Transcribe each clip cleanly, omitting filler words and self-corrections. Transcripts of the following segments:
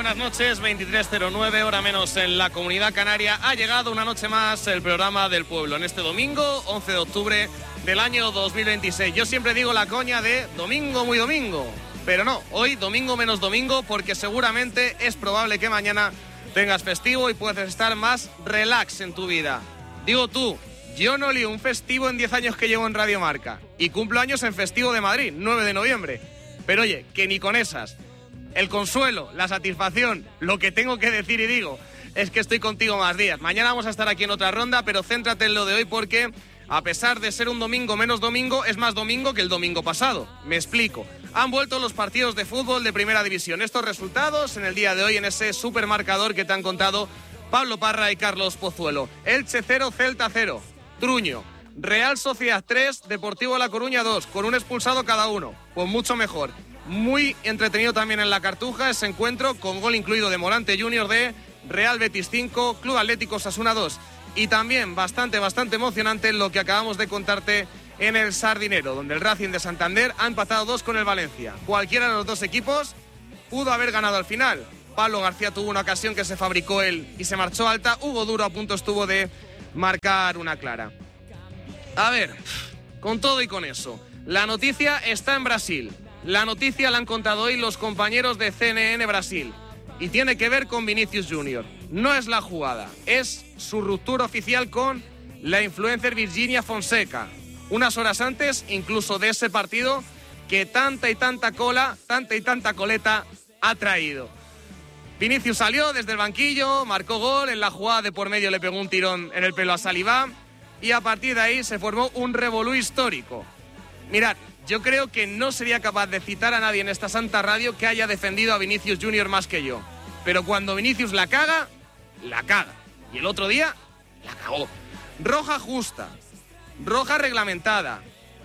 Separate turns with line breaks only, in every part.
buenas noches, 23:09, hora menos en la Comunidad Canaria. Ha llegado una noche más el programa del pueblo, en este domingo, 11 de octubre del año 2026. Yo siempre digo la coña de domingo muy domingo, pero no, hoy domingo menos domingo, porque seguramente es probable que mañana tengas festivo y puedes estar más relax en tu vida. Digo tú, yo no lío un festivo en 10 años que llevo en Radio Marca y cumplo años en festivo de Madrid, 9 de noviembre. Pero oye, que ni con esas. El consuelo, la satisfacción, lo que tengo que decir y digo es que estoy contigo más días. Mañana vamos a estar aquí en otra ronda, pero céntrate en lo de hoy porque a pesar de ser un domingo menos domingo, es más domingo que el domingo pasado. Me explico. Han vuelto los partidos de fútbol de Primera División. Estos resultados en el día de hoy en ese supermarcador que te han contado Pablo Parra y Carlos Pozuelo. Elche 0, Celta 0. Truño. Real Sociedad 3, Deportivo La Coruña 2, con un expulsado cada uno. Pues mucho mejor. Muy entretenido también en la Cartuja ese encuentro, con gol incluido de Morante Junior de Real Betis 5, Club Atlético Osasuna 2. Y también bastante emocionante lo que acabamos de contarte en el Sardinero, donde el Racing de Santander ha empatado 2 con el Valencia. Cualquiera de los dos equipos pudo haber ganado al final. Pablo García tuvo una ocasión que se fabricó él y se marchó alta. Hugo Duro a punto estuvo de marcar una clara. A ver, con todo y con eso, la noticia está en Brasil. La noticia la han contado hoy los compañeros de CNN Brasil y tiene que ver con Vinicius Junior. No es la jugada, es su ruptura oficial con la influencer Virginia Fonseca. Unas horas antes, incluso de ese partido que tanta y tanta coleta ha traído. Vinicius salió desde el banquillo, marcó gol, en la jugada de por medio le pegó un tirón en el pelo a Saliba y a partir de ahí se formó un revolú histórico. Mirad, yo creo que no sería capaz de citar a nadie en esta santa radio que haya defendido a Vinicius Junior más que yo. Pero cuando Vinicius la caga, la caga. Y el otro día, la cagó. Roja justa, roja reglamentada.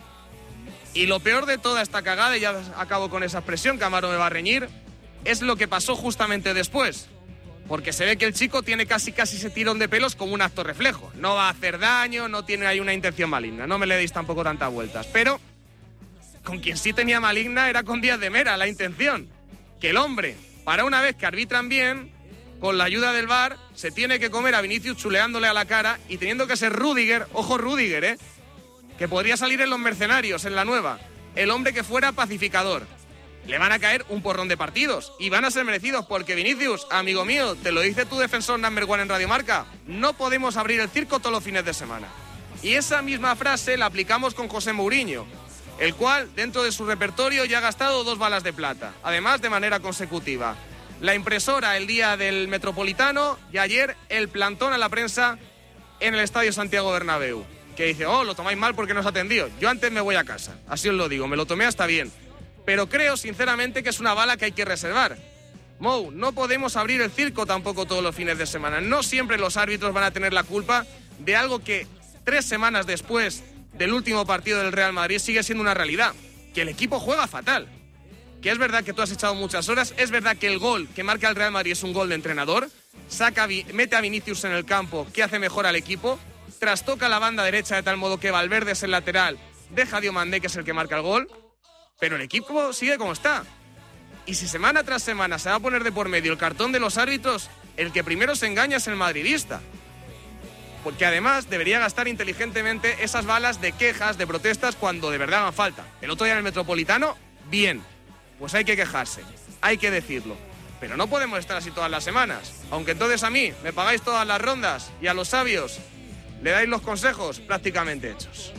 Y lo peor de toda esta cagada, y ya acabo con esa expresión, que Amaro me va a reñir, es lo que pasó justamente después. Porque se ve que el chico tiene casi ese tirón de pelos como un acto reflejo. No va a hacer daño, no tiene ahí una intención maligna. No me le deis tampoco tantas vueltas. Pero con quien sí tenía maligna era con Díaz de Mera, la intención. Que el hombre, para una vez que arbitran bien, con la ayuda del VAR, se tiene que comer a Vinicius chuleándole a la cara y teniendo que ser Rüdiger, ojo Rüdiger, que podría salir en Los Mercenarios, en la nueva, el hombre que fuera pacificador. Le van a caer un porrón de partidos y van a ser merecidos porque Vinicius, amigo mío, te lo dice tu defensor number one en Radio Marca, no podemos abrir el circo todos los fines de semana. Y esa misma frase la aplicamos con José Mourinho, el cual dentro de su repertorio ya ha gastado 2 balas de plata, además de manera consecutiva. La impresora el día del Metropolitano y ayer el plantón a la prensa en el Estadio Santiago Bernabéu, que dice, lo tomáis mal porque no os ha atendido. Yo antes me voy a casa, así os lo digo, me lo tomé hasta bien. Pero creo sinceramente que es una bala que hay que reservar. Mou, no podemos abrir el circo tampoco todos los fines de semana. No siempre los árbitros van a tener la culpa de algo que 3 semanas después del último partido del Real Madrid sigue siendo una realidad. Que el equipo juega fatal. Que es verdad que tú has echado muchas horas. Es verdad que el gol que marca el Real Madrid es un gol de entrenador. Mete a Vinicius en el campo, que hace mejor al equipo. Trastoca la banda derecha de tal modo que Valverde es el lateral. Deja a Diomandé, que es el que marca el gol. Pero el equipo sigue como está. Y si semana tras semana se va a poner de por medio el cartón de los árbitros, el que primero se engaña es el madridista. Porque además debería gastar inteligentemente esas balas de quejas, de protestas, cuando de verdad hagan falta. El otro día en el Metropolitano, bien. Pues hay que quejarse, hay que decirlo. Pero no podemos estar así todas las semanas. Aunque entonces a mí me pagáis todas las rondas y a los sabios le dais los consejos prácticamente hechos.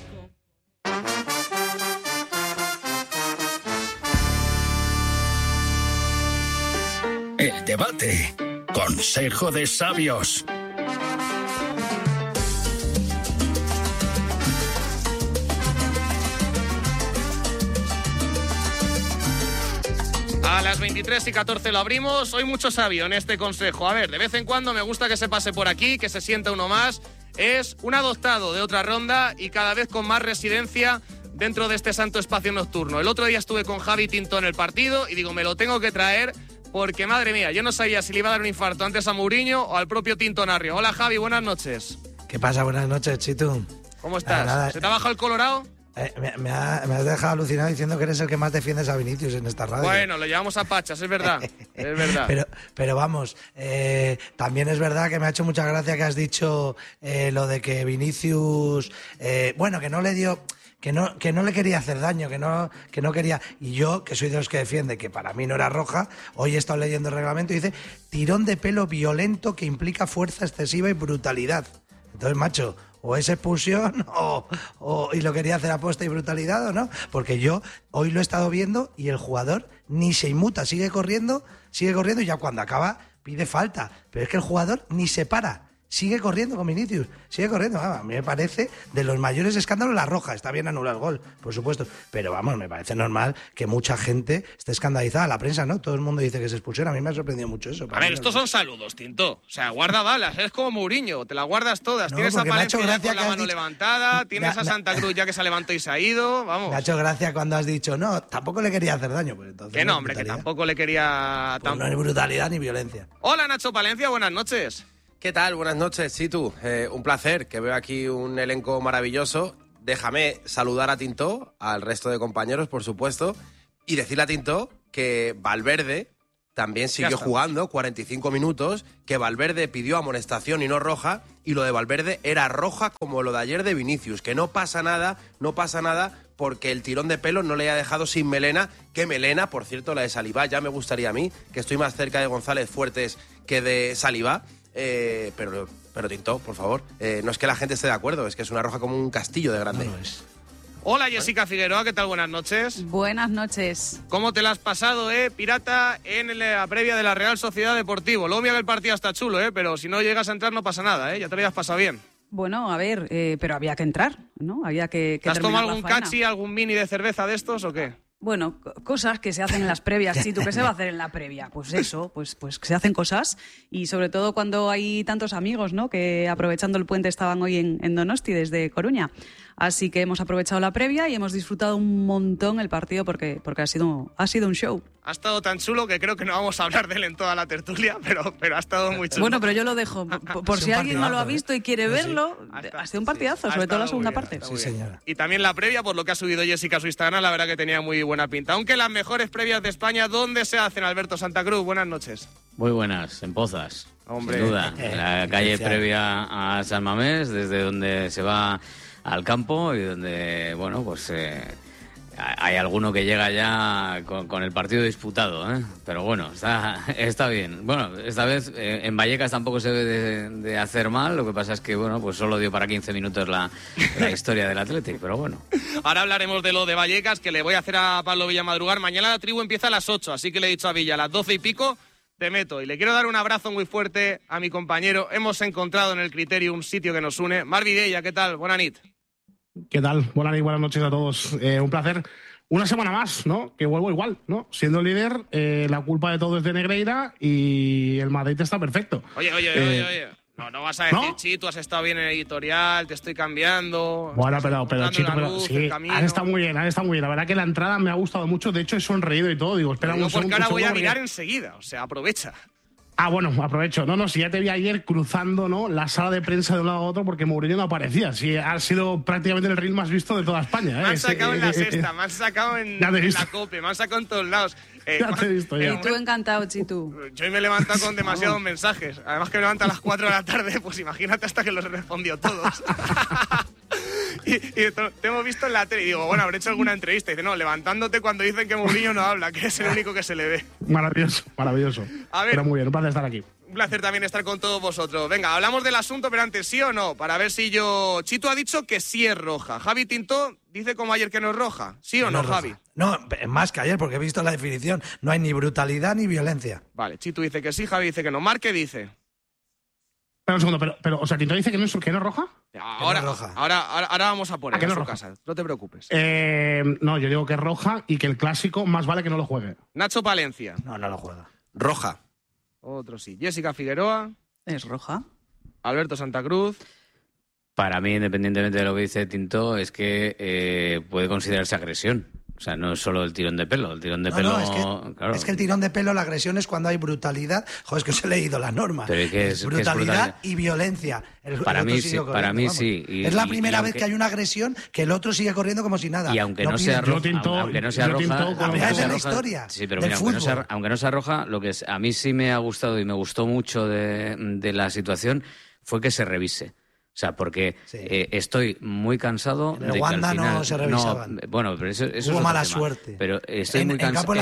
El debate. Consejo de sabios.
A las 23:14 lo abrimos. Hoy mucho sabio en este consejo. A ver, de vez en cuando me gusta que se pase por aquí, que se sienta uno más. Es un adoptado de otra ronda y cada vez con más residencia dentro de este santo espacio nocturno. El otro día estuve con Javi Tinto en el partido y digo, me lo tengo que traer porque, madre mía, yo no sabía si le iba a dar un infarto antes a Mourinho o al propio Tinto Narrio. Hola, Javi, buenas noches.
¿Qué pasa? Buenas noches, Chitu.
¿Cómo estás?
Nada.
¿Se te ha bajado el colorado?
Me has dejado alucinado diciendo que eres el que más defiendes a Vinicius en esta radio.
Bueno, lo llevamos a pachas, es verdad. Es verdad.
Pero vamos, también es verdad que me ha hecho mucha gracia que has dicho lo de que Vinicius, que no le dio... Que no le quería hacer daño, que no quería... Y yo, que soy de los que defiende que para mí no era roja, hoy he estado leyendo el reglamento y dice tirón de pelo violento que implica fuerza excesiva y brutalidad. Entonces, macho, o es expulsión y lo quería hacer a posta y brutalidad o no. Porque yo hoy lo he estado viendo y el jugador ni se inmuta, sigue corriendo y ya cuando acaba pide falta. Pero es que el jugador ni se para. Sigue corriendo con Vinicius, sigue corriendo. A mí me parece de los mayores escándalos la roja. Está bien anular el gol, por supuesto. Pero vamos, me parece normal que mucha gente esté escandalizada. La prensa, ¿no? Todo el mundo dice que es expulsión. A mí me ha sorprendido mucho eso.
A ver, estos son saludos, Tinto. O sea, guarda balas. Eres como Mourinho, te las guardas todas.
No,
tienes a Palencia ya con la mano
dicho...
levantada, tienes a Santa Cruz ya que se levantó y se ha ido. Vamos.
Me ha hecho gracia cuando has dicho, no, tampoco le quería hacer daño. Pues entonces
que no, hombre, que tampoco le quería...
Pues no es brutalidad ni violencia.
Hola, Nacho Palencia, buenas noches.
¿Qué tal? Buenas noches, Situ. Un placer, que veo aquí un elenco maravilloso. Déjame saludar a Tinto, al resto de compañeros, por supuesto, y decirle a Tinto que Valverde también siguió jugando 45 minutos, que Valverde pidió amonestación y no roja, y lo de Valverde era roja como lo de ayer de Vinicius, que no pasa nada, porque el tirón de pelo no le haya dejado sin melena, que melena, por cierto, la de Salivá, ya me gustaría a mí, que estoy más cerca de González Fuertes que de Salivá. Pero Tinto, por favor, no es que la gente esté de acuerdo, es que es una roja como un castillo de grande.
No es.
Hola, Jessica Figueroa, ¿qué tal? Buenas noches.
Buenas noches.
¿Cómo te la has pasado, pirata, en la previa de la Real Sociedad Deportivo? Luego mira que el partido está chulo, pero si no llegas a entrar no pasa nada, ya te lo hayas pasado bien.
Bueno, a ver, pero había que entrar, ¿no? Había que
¿Te has tomado algún
faena.
cachi, algún mini de cerveza de estos o qué?
Bueno, cosas que se hacen en las previas, Chitu. ¿Qué se va a hacer en la previa? Pues eso, pues que se hacen cosas. Y sobre todo cuando hay tantos amigos, ¿no? Que aprovechando el puente estaban hoy en Donosti, desde Coruña. Así que hemos aprovechado la previa y hemos disfrutado un montón el partido porque ha sido un show.
Ha estado tan chulo que creo que no vamos a hablar de él en toda la tertulia, pero ha estado muy chulo.
Bueno, pero yo lo dejo. Por si alguien no lo ha visto y quiere verlo, ha sido un partidazo, sobre todo la segunda parte.
Sí, señora.
Y también la previa, por lo que ha subido Jessica a su Instagram, la verdad que tenía muy buena pinta. Aunque las mejores previas de España, ¿dónde se hacen, Alberto Santa Cruz? Buenas noches.
Muy buenas, en Pozas.
Hombre.
Sin duda. La calle previa a San Mamés, desde donde se va al campo y donde, bueno, pues hay alguno que llega ya con el partido disputado, pero bueno, está bien. Bueno, esta vez en Vallecas tampoco se debe de hacer mal, lo que pasa es que, bueno, pues solo dio para 15 minutos la historia del Athletic, pero bueno.
Ahora hablaremos de lo de Vallecas, que le voy a hacer a Pablo Villamadrugar. Mañana la tribu empieza a las 8, así que le he dicho a Villa, a las 12 y pico te meto. Y le quiero dar un abrazo muy fuerte a mi compañero. Hemos encontrado en el Criterio un sitio que nos une. Mar Vidella, ¿qué tal? Buenas nit.
¿Qué tal? Buenas noches a todos. Un placer. Una semana más, ¿no? Que vuelvo igual, ¿no? Siendo líder, la culpa de todo es de Negreira y el Madrid está perfecto.
Oye. No vas a decir, ¿no? Chitu, has estado bien en el editorial, te estoy cambiando.
Bueno, pero Chitu, sí, han estado muy bien. La verdad que la entrada me ha gustado mucho. De hecho, he sonreído y todo. Digo, espera un segundo.
Porque ahora voy a mirar enseguida, o sea, aprovecha.
Ah, bueno, aprovecho. No, si ya te vi ayer cruzando, ¿no?, la sala de prensa de un lado a otro porque Mourinho no aparecía. Sí, ha sido prácticamente el reel más visto de toda España.
Me han sacado en la sexta, me han sacado en la COPE, me han sacado en todos lados.
Ya te he visto, ya.
Y tú encantado, Chitu.
Yo hoy me he levantado con demasiados mensajes. Además que me levanto a las 4 de la tarde, pues imagínate hasta que los respondió todos. y te hemos visto en la tele y digo, bueno, habré hecho alguna entrevista. Y dice, no, levantándote cuando dicen que Mourinho no habla, que es el único que se le ve.
Maravilloso.
A ver,
pero muy bien, un placer estar aquí.
Un placer también estar con todos vosotros. Venga, hablamos del asunto, pero antes, ¿sí o no? Para ver si yo... Chitu ha dicho que sí es roja. Javi Tinto dice como ayer que no es roja. ¿Sí o no, Javi?
No, más que ayer, porque he visto la definición. No hay ni brutalidad ni violencia.
Vale, Chitu dice que sí, Javi dice que no. Marc, ¿qué dice?
Espera un segundo, pero o sea, ¿Tinto dice que no es roja?
Ahora vamos a poner en su casa. No te preocupes.
No, yo digo que es roja y que el clásico más vale que no lo juegue.
Nacho Palencia.
No lo juega.
Roja.
Otro sí. Jessica Figueroa.
Es roja.
Alberto Santa Cruz.
Para mí, independientemente de lo que dice Tinto, es que puede considerarse agresión. O sea, no es solo el tirón de pelo. El tirón de pelo...
Es que el tirón de pelo, la agresión es cuando hay brutalidad. Joder, es que os he leído la norma.
Pero
brutalidad y violencia.
Para mí sí.
Es la primera vez que hay una agresión que el otro sigue corriendo como si nada.
Y aunque no sea roja... Aunque no sea roja...
la historia.
Sí, pero mira, aunque no sea roja, lo que a mí sí me ha gustado y me gustó mucho de la situación fue que se revise. O sea, porque estoy muy cansado
de que
Wanda
al final... no se revisaban.
Bueno, pero eso
hubo mala suerte.
Pero estoy muy cansado.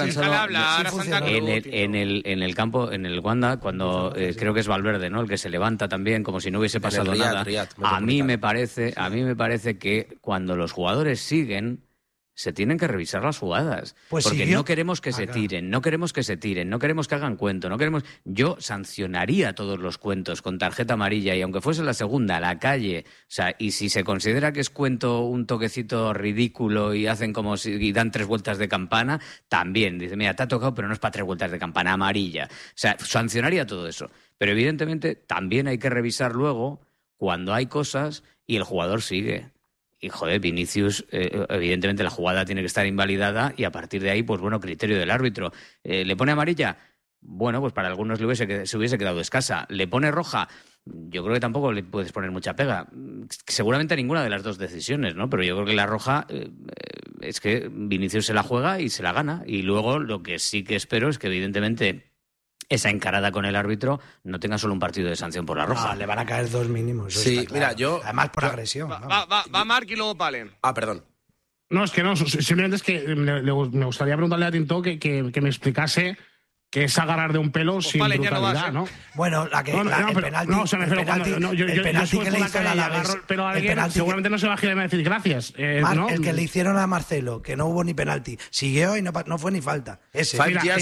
En el campo, en el Wanda, cuando creo que es Valverde, ¿no? El que se levanta también como si no hubiese pasado nada. A mí me parece que cuando los jugadores siguen, se tienen que revisar las jugadas, porque no queremos que se tiren, no queremos que hagan cuento, yo sancionaría todos los cuentos con tarjeta amarilla, y aunque fuese la segunda, a la calle, o sea, y si se considera que es cuento un toquecito ridículo y hacen como si y dan 3 vueltas de campana, también dice, mira, te ha tocado, pero no es para 3 vueltas de campana, amarilla. O sea, sancionaría todo eso. Pero evidentemente también hay que revisar luego cuando hay cosas y el jugador sigue. Y, joder, Vinicius, evidentemente la jugada tiene que estar invalidada y a partir de ahí, pues bueno, criterio del árbitro. ¿Le pone amarilla? Bueno, pues para algunos se hubiese quedado escasa. ¿Le pone roja? Yo creo que tampoco le puedes poner mucha pega. Seguramente a ninguna de las dos decisiones, ¿no? Pero yo creo que la roja es que Vinicius se la juega y se la gana. Y luego lo que sí que espero es que, evidentemente, esa encarada con el árbitro no tenga solo un partido de sanción por la roja.
Le van a caer 2 mínimos.
Sí, mira,
además por agresión.
Va Marc y luego Palen.
Perdón.
No, es que no, simplemente es que me gustaría preguntarle a Tintó que me explicase que es agarrar de un pelo sin brutalidad, ¿no?
Bueno, el penalti...
No, se me refiero el penalti que le hicieron a Alavés... Pero a alguien seguramente no se va a girar y me va a decir gracias. ¿no?
El que le hicieron a Marcelo, que no hubo ni penalti, siguió y no fue ni falta. Ese.
Hace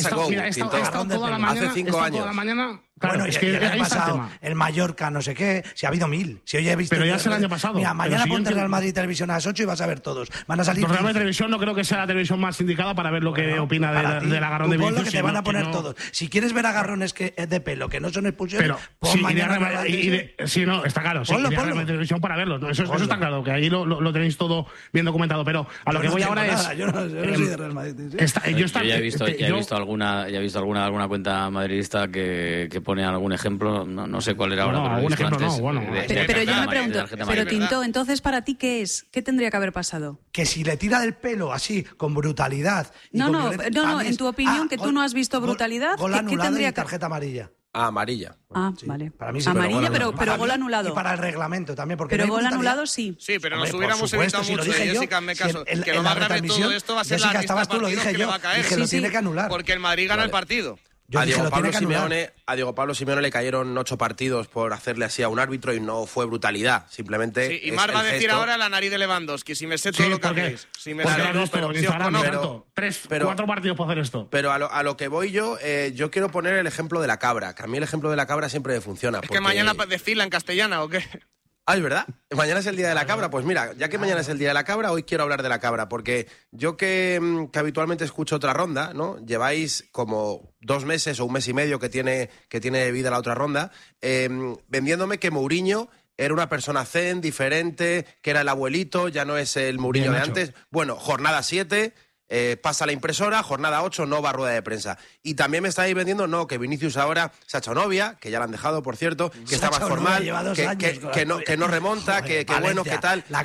5 años. Claro,
bueno, es que el año pasado, el Mallorca, no sé qué, si ha habido 1000. Si hoy he visto.
Pero ya es el año pasado.
Mira, mañana ponte Real Madrid Televisión a las 8 y vas a ver todos. Van a salir.
Real Madrid Televisión no creo que sea la televisión más indicada para ver lo que opina del agarrón de Vinicius.
Que te van a poner todos. Si quieres ver agarrones de pelo que no son expulsiones,
pon mañana. Sí, no, está claro. Sí, Real Madrid Televisión para verlo. Eso está claro, que ahí lo tenéis todo bien documentado. Pero a lo que voy ahora es.
Yo no soy de Real Madrid.
Yo ya he visto alguna cuenta madridista que pone algún ejemplo. No sé cuál era ahora.
Algún ejemplo antes,
pero yo me pregunto, pero Tintó, entonces para ti, ¿qué es? ¿Qué tendría que haber pasado?
Que si le tira del pelo así, con brutalidad...
No, en tu opinión, que tú no has visto brutalidad, ¿qué tendría que...
tarjeta amarilla.
Amarilla.
Sí. Vale.
Para mí sí,
amarilla, pero gol anulado.
Y para el reglamento también. Porque
pero gol anulado sí.
Sí, pero nos hubiéramos evitado mucho, Jessica, hazme caso. Que lo más grave de todo esto va a ser la lista de partidos que le va a caer.
Que lo tiene que anular.
Porque el Madrid gana el partido.
A Diego Pablo Simeone le cayeron 8 partidos por hacerle así a un árbitro y no fue brutalidad, simplemente.
Sí, y Mar va a decir ahora la nariz de Lewandowski, si me sé todo lo que hacéis. Si me sé
pero 4 partidos por hacer esto.
Pero a lo que voy yo quiero poner el ejemplo de la cabra, que a mí el ejemplo de la cabra siempre me funciona.
¿Es que mañana desfila en castellana o qué?
¿Es verdad? ¿Mañana es el Día de la Cabra? Pues mira, ya que mañana es el Día de la Cabra, hoy quiero hablar de la cabra, porque yo que habitualmente escucho otra ronda, ¿no? Lleváis como 2 meses o 1 mes y medio que tiene vida la otra ronda, vendiéndome que Mourinho era una persona zen, diferente, que era el abuelito, ya no es el Mourinho de antes. Bueno, jornada 7... pasa la impresora, jornada 8, no va a rueda de prensa. Y también me estáis vendiendo, que Vinicius ahora se ha hecho novia, que ya la han dejado, por cierto, que está más formal, que no remonta, que bueno, que tal. No,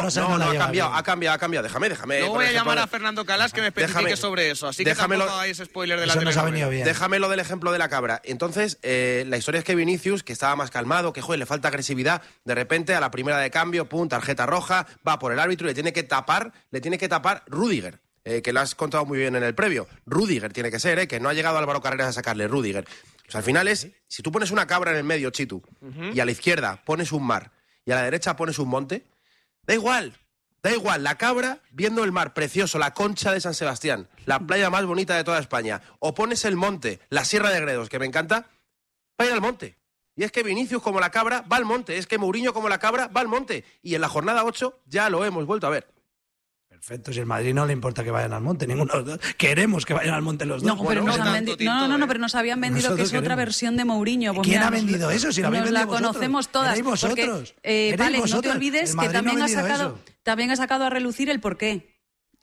ha cambiado. Déjame.
No voy a llamar a Fernando Calas que me especifique sobre eso, así que tampoco hagáis spoiler de la telenovela.
Déjame lo del ejemplo de la cabra. Entonces, la historia es que Vinicius, que estaba más calmado, que le falta agresividad, de repente a la primera de cambio, tarjeta roja, va por el árbitro y le tiene que tapar Rüdiger. Que lo has contado muy bien en el previo. Rüdiger tiene que ser, que no ha llegado Álvaro Carreras a sacarle Rüdiger. Pues al final si tú pones una cabra en el medio, Chitu, y a la izquierda pones un mar, y a la derecha pones un monte, da igual, la cabra viendo el mar precioso, la Concha de San Sebastián, la playa más bonita de toda España, o pones el monte, la Sierra de Gredos, que me encanta, va a ir al monte. Y es que Vinicius como la cabra va al monte, es que Mourinho como la cabra va al monte, y en la jornada 8 ya lo hemos vuelto a ver.
Perfecto, si al Madrid no le importa que vayan al monte, ninguno de los dos. Queremos que vayan al monte los dos.
No, pero pero nos habían vendido que es otra versión de Mourinho.
Pues ¿quién ha vendido eso? Si lo habéis vendido vosotros.
Nos la conocemos todas.
Vosotros.
Vale, no te olvides que también ha sacado a relucir el porqué.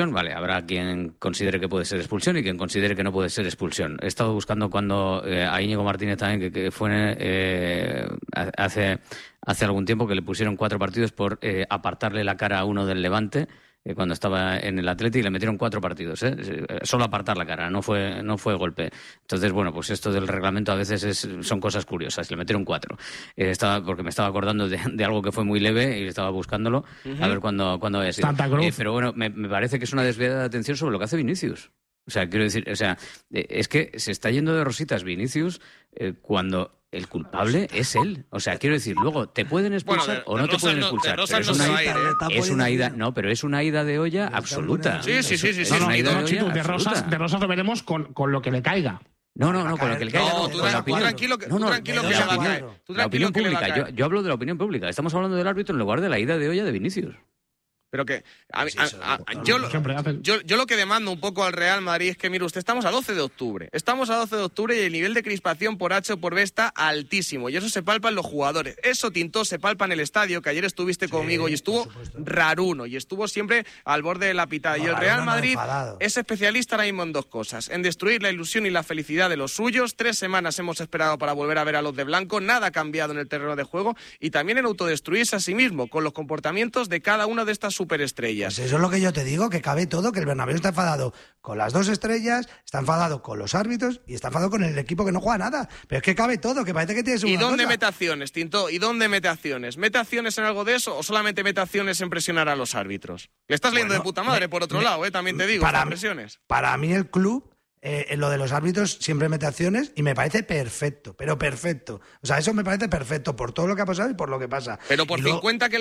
expulsión, vale, habrá quien considere que puede ser expulsión y quien considere que no puede ser expulsión. He estado buscando cuando a Íñigo Martínez también, que fue hace algún tiempo que le pusieron 4 partidos por apartarle la cara a uno del Levante. cuando estaba en el Atleti, y le metieron 4 partidos, solo apartar la cara, no fue golpe. Entonces, bueno, pues esto del reglamento a veces son cosas curiosas, le metieron 4. Porque me estaba acordando de algo que fue muy leve y estaba buscándolo a ver cuándo había sido.
Santa Cruz.
Pero bueno, me parece que es una desviada de atención sobre lo que hace Vinicius. O sea, quiero decir, es que se está yendo de rositas Vinicius cuando el culpable es él. O sea, quiero decir, luego te pueden expulsar o no te pueden expulsar. Pero es una ida de olla absoluta.
Sí.
De Rosas lo veremos con lo que le caiga.
No, con lo que le caiga.
No, tú tranquilo que le va a caer.
La opinión pública. Yo hablo de la opinión pública. Estamos hablando del árbitro en lugar de la ida de olla de Vinicius.
Pero que yo lo que demando un poco al Real Madrid es que, mire usted, estamos a 12 de octubre. Estamos a 12 de octubre y el nivel de crispación por H o por B está altísimo. Y eso se palpa en los jugadores. Eso, Tintó, se palpa en el estadio, que ayer estuviste conmigo y estuvo raruno. Y estuvo siempre al borde de la pitada. Y el Real Madrid es especialista ahora mismo en 2 cosas. En destruir la ilusión y la felicidad de los suyos. 3 semanas hemos esperado para volver a ver a los de blanco. Nada ha cambiado en el terreno de juego. Y también en autodestruirse a sí mismo, con los comportamientos de cada una de estas superestrellas.
Pues eso es lo que yo te digo, que cabe todo, que el Bernabéu está enfadado con las 2 estrellas, está enfadado con los árbitros y está enfadado con el equipo que no juega nada. Pero es que cabe todo, que parece que tienes una
¿Y dónde
cosa.
mete acciones, Tinto? ¿Y dónde mete acciones? ¿Mete acciones en algo de eso o solamente mete acciones en presionar a los árbitros? Le estás leyendo de puta madre, por otro lado, también te digo, estas presiones.
Para mí el club, en lo de los árbitros, siempre mete acciones y me parece perfecto, pero perfecto. O sea, eso me parece perfecto por todo lo que ha pasado y por lo que pasa.
Pero por 50 que